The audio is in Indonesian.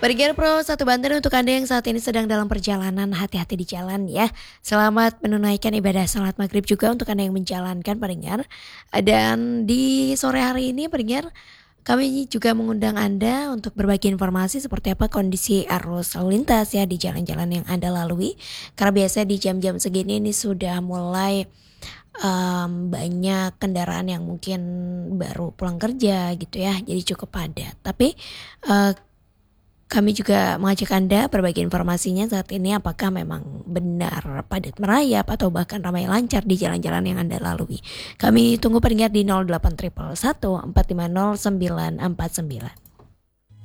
Pendengar Pro 1 Banten, untuk Anda yang saat ini sedang dalam perjalanan, hati-hati di jalan ya. Selamat menunaikan ibadah salat maghrib juga untuk Anda yang menjalankan, pendengar. Dan di sore hari ini, pendengar, kami juga mengundang Anda untuk berbagi informasi seperti apa kondisi arus lalu lintas ya di jalan-jalan yang Anda lalui. Karena biasanya di jam-jam segini ini sudah mulai banyak kendaraan yang mungkin baru pulang kerja gitu ya, jadi cukup padat. Tapi eh, kami juga mengajak Anda berbagi informasinya saat ini, apakah memang benar padat merayap atau bahkan ramai lancar di jalan-jalan yang Anda lalui. Kami tunggu pendengar di 08 111 450 949.